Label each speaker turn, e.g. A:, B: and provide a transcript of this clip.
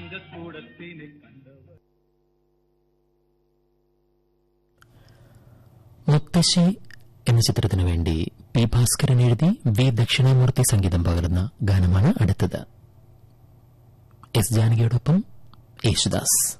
A: മുത്തശ്ശി എന്ന ചിത്രത്തിനു വേണ്ടി പി ഭാസ്കരൻ എഴുതി വി ദക്ഷിണാമൂർത്തി സംഗീതം പകർന്ന ഗാനമാണ് അടുത്തത്. എസ് ജാനകിയോടൊപ്പം യേശുദാസ്.